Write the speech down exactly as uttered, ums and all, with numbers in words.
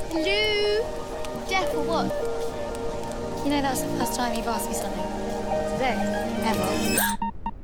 Hello? Deaf or what? You know, that's the first time you've asked me something. Today? Never.